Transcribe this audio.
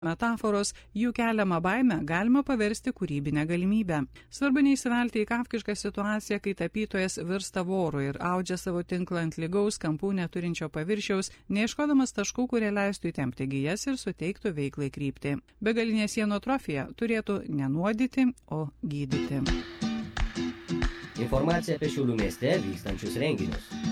metaforos, jų keliamą baimę galima paversti kūrybinę galimybę. Svarbu neįsivelti į kafkišką situaciją, kai tapytojas virsta voru ir audžia savo tinklą ant lygaus kampų neturinčio paviršiaus, neieškodamas taškų, kurie leistų įtempti gijas ir suteiktų veiklai kryptį. Begalinė sienų atrofija turėtų nenuodyti, o gydyti. Informacija apie Šiaulių mieste vykstančius renginius.